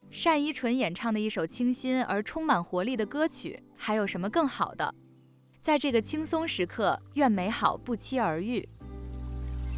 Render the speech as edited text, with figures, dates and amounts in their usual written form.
单依纯演唱的一首清新而充满活力的歌曲，还有什么更好的？在这个轻松时刻，愿美好不期而遇。